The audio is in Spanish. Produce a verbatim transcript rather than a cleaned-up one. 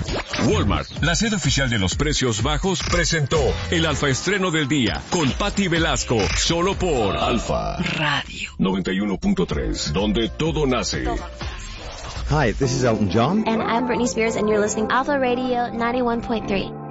Walmart, la sede oficial de los precios bajos, presentó el Alfa Estreno del Día con Patti Velasco, solo por Alfa Radio noventa y uno punto tres, donde todo nace. Hi, this is Elton John. And I'm Britney Spears, and you're listening to Alpha Radio ninety-one point three.